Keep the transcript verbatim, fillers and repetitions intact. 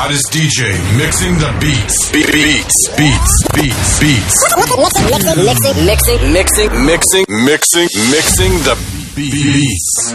hottest D J mixing the beats. Be- beats. Beats. Beats. Beats. Mixing, mixing, mixing, mixing, Mixing. Mixing. Mixing the beats.